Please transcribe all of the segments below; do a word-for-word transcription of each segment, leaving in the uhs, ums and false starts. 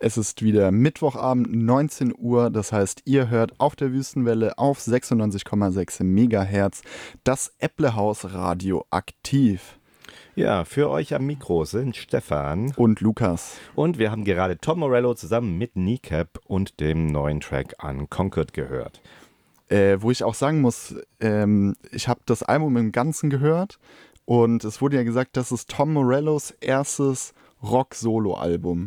Es ist wieder Mittwochabend, neunzehn Uhr. Das heißt, ihr hört auf der Wüstenwelle auf sechsundneunzig Komma sechs Megahertz das Äpplehaus Radioaktiv. Ja, für euch am Mikro sind Stefan und Lukas. Und wir haben gerade Tom Morello zusammen mit Kneecap und dem neuen Track Unconquered gehört. Äh, wo ich auch sagen muss, ähm, ich habe das Album im Ganzen gehört und es wurde ja gesagt, das ist Tom Morellos erstes Rock-Solo-Album.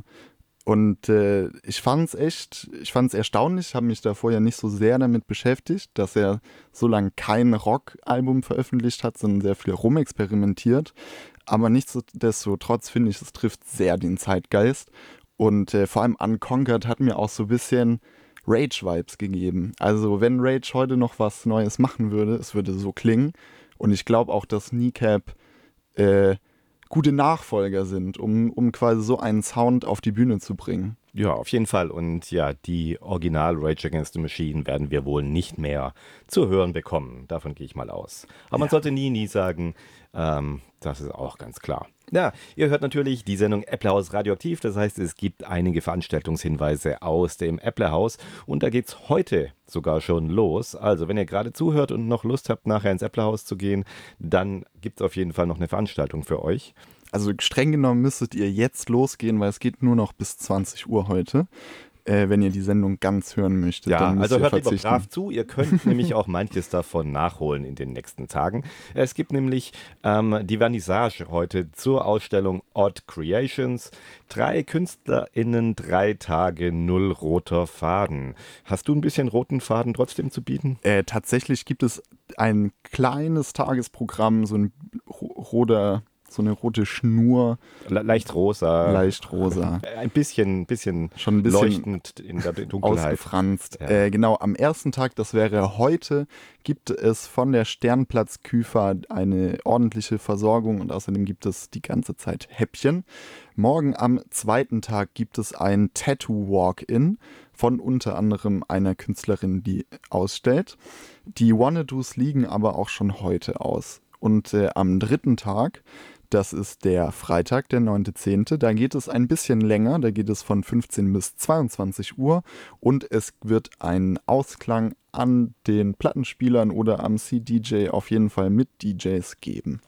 Und äh, ich fand es echt, ich fand es erstaunlich, habe mich da vorher nicht so sehr damit beschäftigt, dass er so lange kein Rock-Album veröffentlicht hat, sondern sehr viel rumexperimentiert. Aber nichtsdestotrotz finde ich, es trifft sehr den Zeitgeist. Und äh, vor allem Unconquered hat mir auch so ein bisschen Rage-Vibes gegeben. Also wenn Rage heute noch was Neues machen würde, es würde so klingen. Und ich glaube auch, dass Kneecap äh, gute Nachfolger sind, um, um quasi so einen Sound auf die Bühne zu bringen. Ja, auf jeden Fall. Und ja, die Original Rage Against the Machine werden wir wohl nicht mehr zu hören bekommen. Davon gehe ich mal aus. Aber ja. Man sollte nie, nie sagen, ähm, das ist auch ganz klar. Ja, ihr hört natürlich die Sendung Äpplehaus Radioaktiv. Das heißt, es gibt einige Veranstaltungshinweise aus dem Äpplehaus. Und da geht's heute sogar schon los. Also, wenn ihr gerade zuhört und noch Lust habt, nachher ins Äpplehaus zu gehen, dann gibt es auf jeden Fall noch eine Veranstaltung für euch. Also streng genommen müsstet ihr jetzt losgehen, weil es geht nur noch bis zwanzig Uhr heute, äh, wenn ihr die Sendung ganz hören möchtet. Ja, also hört lieber brav zu. Ihr könnt nämlich auch manches davon nachholen in den nächsten Tagen. Es gibt nämlich ähm, die Vernissage heute zur Ausstellung Odd Creations. Drei KünstlerInnen, drei Tage, null roter Faden. Hast du ein bisschen roten Faden trotzdem zu bieten? Äh, tatsächlich gibt es ein kleines Tagesprogramm, so ein roter... So eine rote Schnur. Le- leicht rosa. Leicht rosa. Ein bisschen, bisschen, Schon ein bisschen leuchtend in der Dunkelheit. Ausgefranst. Ja. Äh, genau, am ersten Tag, das wäre heute, gibt es von der Sternplatz Küfer eine ordentliche Versorgung und außerdem gibt es die ganze Zeit Häppchen. Morgen am zweiten Tag gibt es ein Tattoo-Walk-In von unter anderem einer Künstlerin, die ausstellt. Die Wannadoos liegen aber auch schon heute aus. Und äh, am dritten Tag, das ist der Freitag, der neunter zehnter Da geht es ein bisschen länger, da geht es von fünfzehn bis zweiundzwanzig Uhr und es wird einen Ausklang an den Plattenspielern oder am C D J auf jeden Fall mit D Js geben.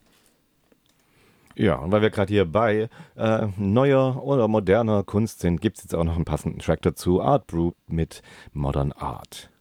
Ja, und weil wir gerade hier bei äh, neuer oder moderner Kunst sind, gibt es jetzt auch noch einen passenden Track dazu, Art Brew mit Modern Art.